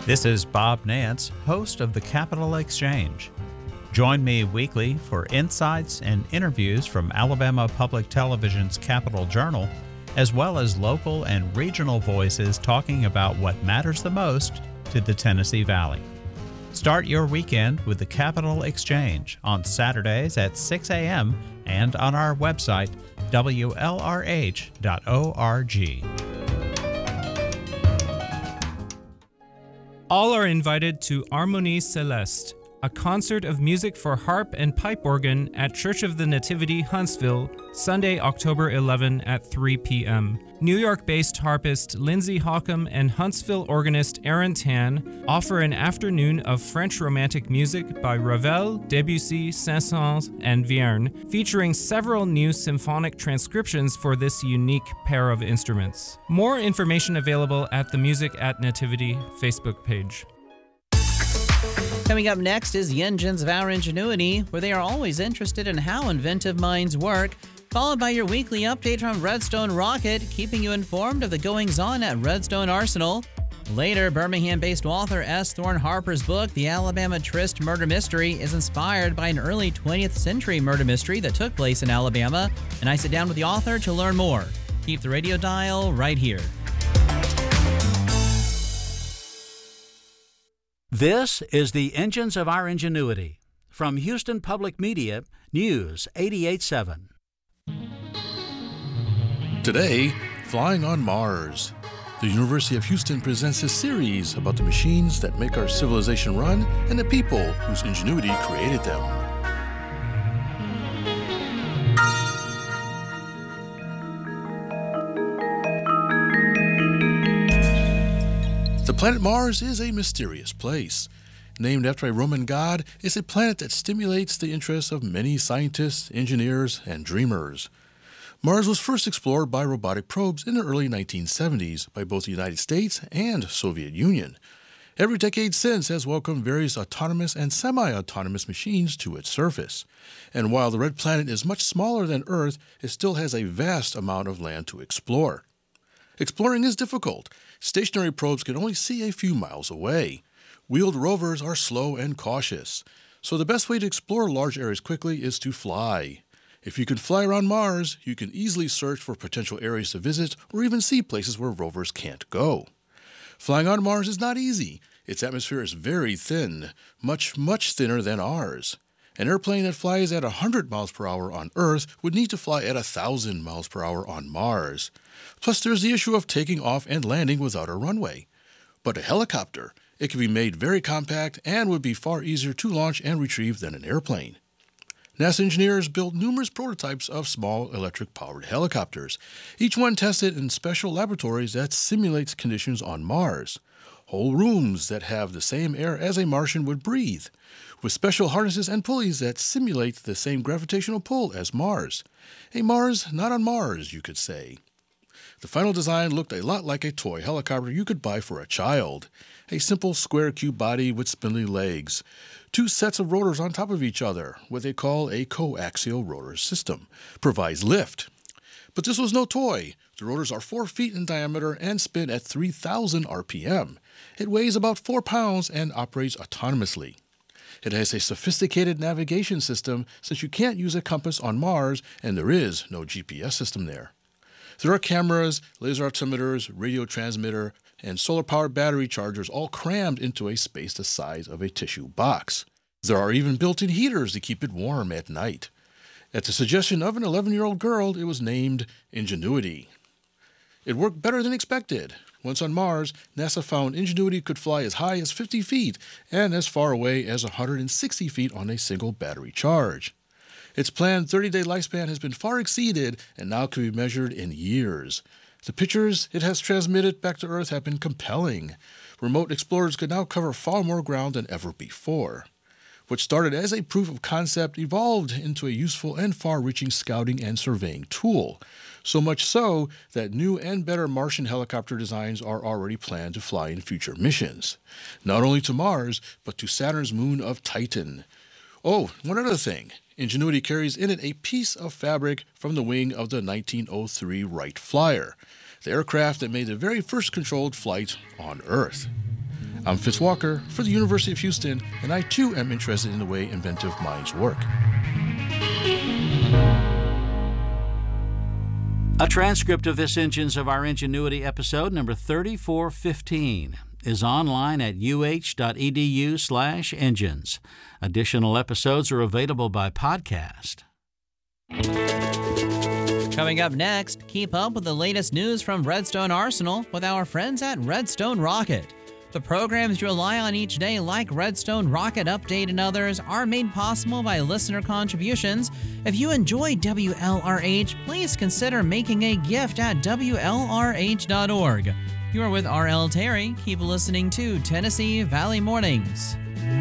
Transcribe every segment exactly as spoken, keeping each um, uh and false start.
This is Bob Nance, host of the Capital Exchange. Join me weekly for insights and interviews from Alabama Public Television's Capital Journal, as well as local and regional voices talking about what matters the most to the Tennessee Valley. Start your weekend with the Capital Exchange on Saturdays at six a.m. and on our website, W L R H dot org. All are invited to Harmonie Céleste, a concert of music for harp and pipe organ at Church of the Nativity, Huntsville, Sunday, October eleventh at three p.m. New York-based harpist Lindsay Hockham and Huntsville organist Aaron Tan offer an afternoon of French Romantic music by Ravel, Debussy, Saint-Saëns, and Vierne, featuring several new symphonic transcriptions for this unique pair of instruments. More information available at the Music at Nativity Facebook page. Coming up next is the Engines of Our Ingenuity, where they are always interested in how inventive minds work, followed by your weekly update from Redstone Rocket, keeping you informed of the goings-on at Redstone Arsenal. Later, Birmingham-based author S. Thorne Harper's book, The Alabama Tryst Murder Mystery, is inspired by an early twentieth century murder mystery that took place in Alabama, and I sit down with the author to learn more. Keep the radio dial right here. This is the Engines of Our Ingenuity. From Houston Public Media, News eighty-eight point seven. Today, flying on Mars. The University of Houston presents a series about the machines that make our civilization run and the people whose ingenuity created them. The planet Mars is a mysterious place. Named after a Roman god, it's a planet that stimulates the interest of many scientists, engineers, and dreamers. Mars was first explored by robotic probes in the early nineteen seventies by both the United States and Soviet Union. Every decade since has welcomed various autonomous and semi-autonomous machines to its surface. And while the red planet is much smaller than Earth, it still has a vast amount of land to explore. Exploring is difficult. Stationary probes can only see a few miles away. Wheeled rovers are slow and cautious. So the best way to explore large areas quickly is to fly. If you can fly around Mars, you can easily search for potential areas to visit or even see places where rovers can't go. Flying on Mars is not easy. Its atmosphere is very thin, much, much thinner than ours. An airplane that flies at one hundred miles per hour on Earth would need to fly at one thousand miles per hour on Mars. Plus, there's the issue of taking off and landing without a runway. But a helicopter, it can be made very compact and would be far easier to launch and retrieve than an airplane. NASA engineers built numerous prototypes of small electric-powered helicopters, each one tested in special laboratories that simulates conditions on Mars. Whole rooms that have the same air as a Martian would breathe, with special harnesses and pulleys that simulate the same gravitational pull as Mars. A Mars not on Mars, you could say. The final design looked a lot like a toy helicopter you could buy for a child. A simple square cube body with spindly legs. Two sets of rotors on top of each other, what they call a coaxial rotor system, provides lift. But this was no toy. The rotors are four feet in diameter and spin at three thousand R P M. It weighs about four pounds and operates autonomously. It has a sophisticated navigation system since you can't use a compass on Mars and there is no G P S system there. There are cameras, laser altimeters, radio transmitter, and solar-powered battery chargers all crammed into a space the size of a tissue box. There are even built-in heaters to keep it warm at night. At the suggestion of an eleven-year-old girl, it was named Ingenuity. It worked better than expected. Once on Mars, NASA found Ingenuity could fly as high as fifty feet and as far away as one hundred sixty feet on a single battery charge. Its planned thirty-day lifespan has been far exceeded and now can be measured in years. The pictures it has transmitted back to Earth have been compelling. Remote explorers could now cover far more ground than ever before. What started as a proof of concept evolved into a useful and far-reaching scouting and surveying tool. So much so that new and better Martian helicopter designs are already planned to fly in future missions. Not only to Mars, but to Saturn's moon of Titan. Oh, one other thing. Ingenuity carries in it a piece of fabric from the wing of the nineteen oh three Wright Flyer, the aircraft that made the very first controlled flight on Earth. I'm Fitz Walker for the University of Houston, and I too am interested in the way inventive minds work. A transcript of this Engines of Our Ingenuity episode, number thirty-four fifteen, is online at uh.edu slash engines. Additional episodes are available by podcast. Coming up next, keep up with the latest news from Redstone Arsenal with our friends at Redstone Rocket. The programs you rely on each day, like Redstone Rocket Update and others, are made possible by listener contributions. If you enjoy W L R H, please consider making a gift at W L R H dot org. You are with R L Terry. Keep listening to Tennessee Valley Mornings.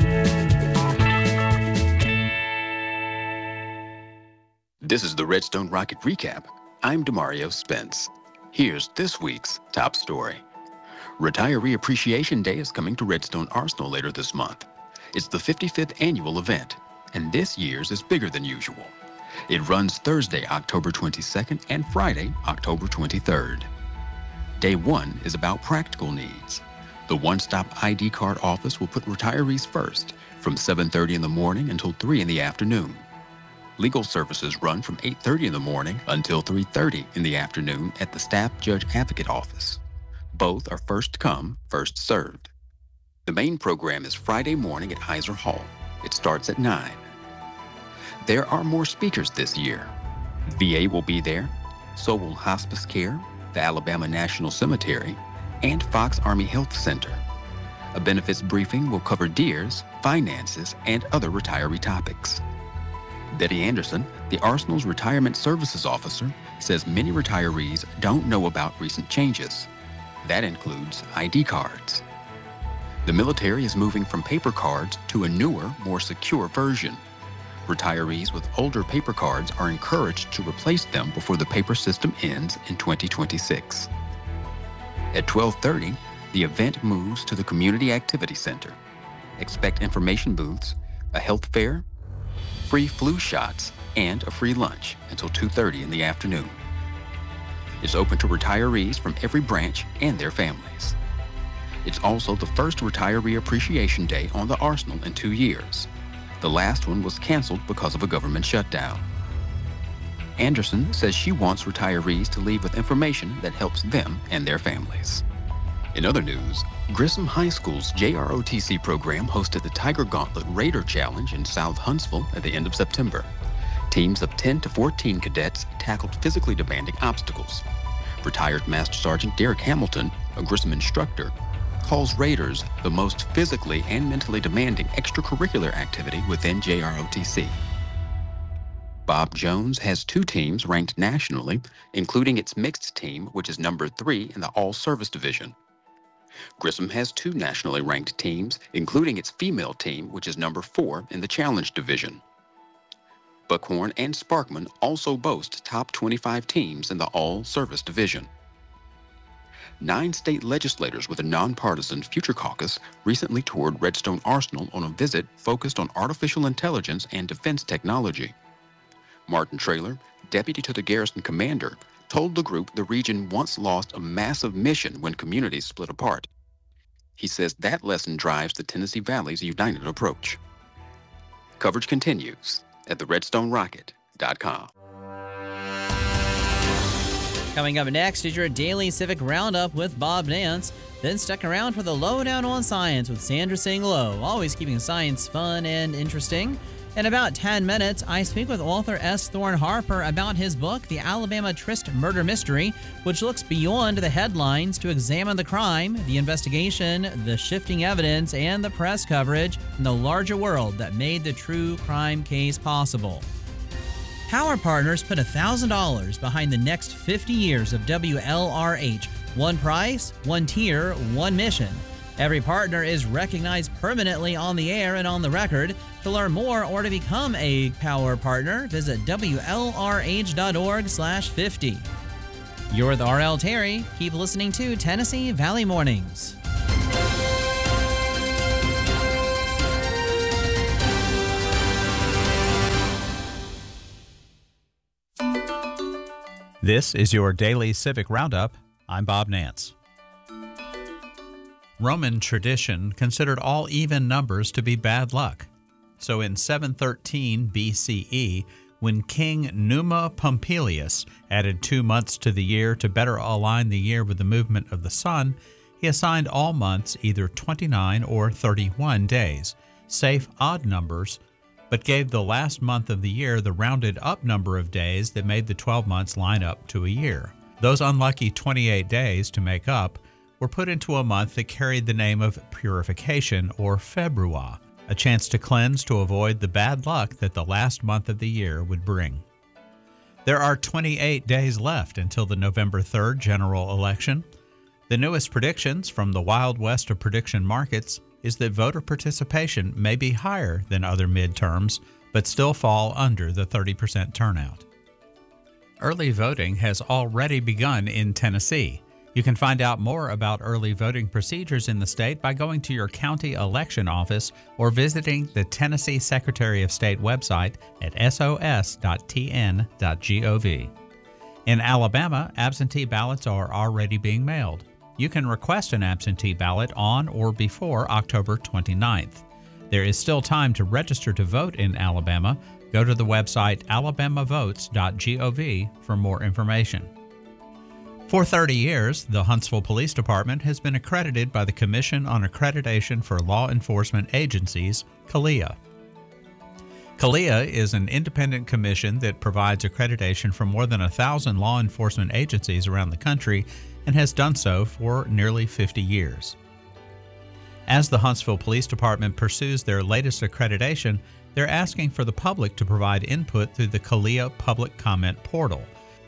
This is the Redstone Rocket Recap. I'm Demario Spence. Here's this week's top story. Retiree Appreciation Day is coming to Redstone Arsenal later this month. It's the fifty-fifth annual event, and this year's is bigger than usual. It runs Thursday, October twenty-second, and Friday, October twenty-third. Day one is about practical needs. The one-stop I D card office will put retirees first, from seven thirty in the morning until three in the afternoon. Legal services run from eight thirty in the morning until three thirty in the afternoon at the Staff Judge Advocate office. Both are first come, first served. The main program is Friday morning at Heiser Hall. It starts at nine. There are more speakers this year. V A will be there, so will Hospice Care, the Alabama National Cemetery, and Fox Army Health Center. A benefits briefing will cover D E E R S, finances, and other retiree topics. Betty Anderson, the Arsenal's Retirement Services Officer, says many retirees don't know about recent changes. That includes I D cards. The military is moving from paper cards to a newer, more secure version. Retirees with older paper cards are encouraged to replace them before the paper system ends in twenty twenty-six. At twelve thirty, the event moves to the Community Activity Center. Expect information booths, a health fair, free flu shots, and a free lunch until two thirty in the afternoon. It's open to retirees from every branch and their families. It's also the first Retiree Appreciation Day on the Arsenal in two years. The last one was canceled because of a government shutdown. Anderson says she wants retirees to leave with information that helps them and their families. In other news, Grissom High School's J R O T C program hosted the Tiger Gauntlet Raider Challenge in South Huntsville at the end of September. Teams of ten to fourteen cadets tackled physically demanding obstacles. Retired Master Sergeant Derek Hamilton, a Grissom instructor, calls Raiders the most physically and mentally demanding extracurricular activity within J R O T C. Bob Jones has two teams ranked nationally, including its mixed team, which is number three in the all-service division. Grissom has two nationally ranked teams, including its female team, which is number four in the challenge division. Buckhorn and Sparkman also boast top twenty-five teams in the all-service division. Nine state legislators with a nonpartisan Future Caucus recently toured Redstone Arsenal on a visit focused on artificial intelligence and defense technology. Martin Traylor, deputy to the garrison commander, told the group the region once lost a massive mission when communities split apart. He says that lesson drives the Tennessee Valley's united approach. Coverage continues at the redstone rocket dot com. Coming up next is your daily civic roundup with Bob Nance. Then stick around for the lowdown on science with Sandra Singh Low, always keeping science fun and interesting. In about ten minutes, I speak with author S. Thorne Harper about his book, The Alabama Tryst Murder Mystery, which looks beyond the headlines to examine the crime, the investigation, the shifting evidence, and the press coverage in the larger world that made the true crime case possible. Power Partners put one thousand dollars behind the next fifty years of W L R H. One price, one tier, one mission. Every partner is recognized permanently on the air and on the record. To learn more or to become a Power Partner, visit W L R H dot org slash fifty. You're with R L Terry. Keep listening to Tennessee Valley Mornings. This is your daily civic roundup. I'm Bob Nance. Roman tradition considered all even numbers to be bad luck. So in seven thirteen B C E, when King Numa Pompilius added two months to the year to better align the year with the movement of the sun, he assigned all months either twenty-nine or thirty-one days, safe odd numbers, but gave the last month of the year the rounded up number of days that made the twelve months line up to a year. Those unlucky twenty-eight days to make up were put into a month that carried the name of purification, or Februa, a chance to cleanse to avoid the bad luck that the last month of the year would bring. There are twenty-eight days left until the November third general election. The newest predictions from the Wild West of prediction markets is that voter participation may be higher than other midterms, but still fall under the thirty percent turnout. Early voting has already begun in Tennessee. You can find out more about early voting procedures in the state by going to your county election office or visiting the Tennessee Secretary of State website at s o s dot t n dot gov. In Alabama, absentee ballots are already being mailed. You can request an absentee ballot on or before October twenty-ninth. There is still time to register to vote in Alabama. Go to the website alabama votes dot gov for more information. For thirty years, the Huntsville Police Department has been accredited by the Commission on Accreditation for Law Enforcement Agencies, CALEA. CALEA is an independent commission that provides accreditation for more than a thousand law enforcement agencies around the country and has done so for nearly fifty years. As the Huntsville Police Department pursues their latest accreditation, they're asking for the public to provide input through the CALEA Public Comment Portal.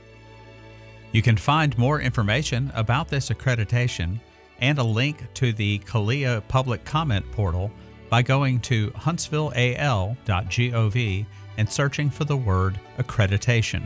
You can find more information about this accreditation and a link to the CALEA Public Comment Portal by going to huntsville a l dot gov and searching for the word accreditation.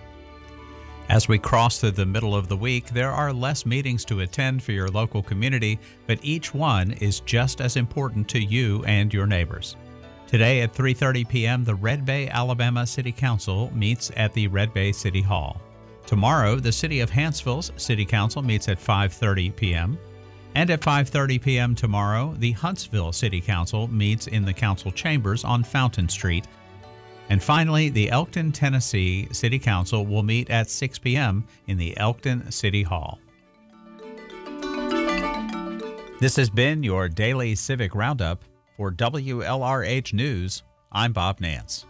As we cross through the middle of the week, there are less meetings to attend for your local community, but each one is just as important to you and your neighbors. Today at three thirty p.m., the Red Bay, Alabama City Council meets at the Red Bay City Hall. Tomorrow, the City of Hanceville's City Council meets at five thirty p.m. And at five thirty p.m. tomorrow, the Huntsville City Council meets in the council chambers on Fountain Street. And finally, the Elkton, Tennessee City Council will meet at six p.m. in the Elkton City Hall. This has been your daily Civic Roundup. For W L R H News, I'm Bob Nance.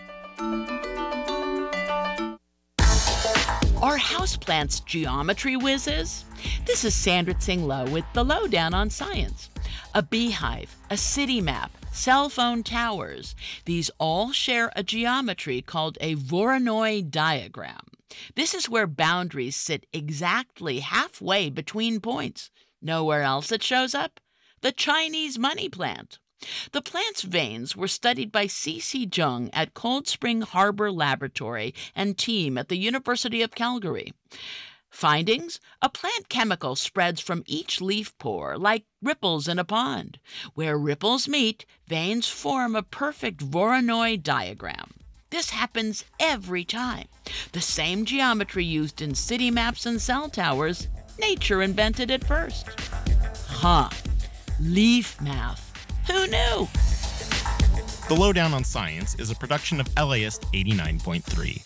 Are houseplants geometry whizzes? This is Sandra Tsing Loh with the Lowdown on Science. A beehive, a city map, cell phone towers, these all share a geometry called a Voronoi diagram. This is where boundaries sit exactly halfway between points. Nowhere else it shows up? The Chinese money plant. The plant's veins were studied by C C Jung at Cold Spring Harbor Laboratory and team at the University of Calgary. Findings? A plant chemical spreads from each leaf pore like ripples in a pond. Where ripples meet, veins form a perfect Voronoi diagram. This happens every time. The same geometry used in city maps and cell towers, nature invented it first. Huh. Leaf math. Who knew? The Lowdown on Science is a production of L A S eighty-nine point three.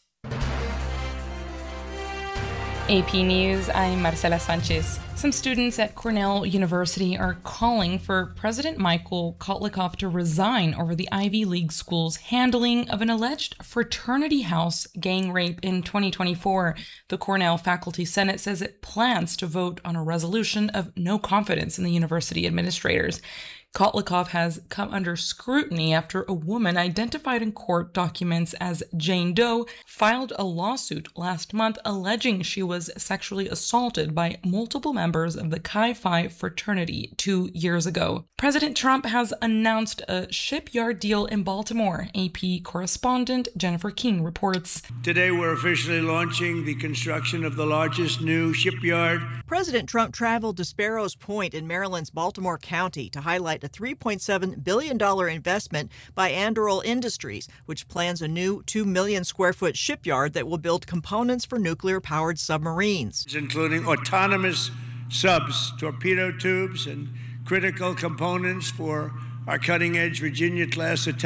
A P News, I'm Marcela Sanchez. Some students at Cornell University are calling for President Michael Kotlikoff to resign over the Ivy League school's handling of an alleged fraternity house gang rape in twenty twenty-four. The Cornell Faculty Senate says it plans to vote on a resolution of no confidence in the university administrators. Kotlikoff has come under scrutiny after a woman identified in court documents as Jane Doe filed a lawsuit last month alleging she was sexually assaulted by multiple members of the Chi Phi fraternity two years ago. President Trump has announced a shipyard deal in Baltimore. A P correspondent Jennifer King reports. Today we're officially launching the construction of the largest new shipyard. President Trump traveled to Sparrows Point in Maryland's Baltimore County to highlight a three point seven billion dollars investment by Anduril Industries, which plans a new two million square foot shipyard that will build components for nuclear-powered submarines. Including autonomous subs, torpedo tubes, and critical components for our cutting-edge Virginia-class attack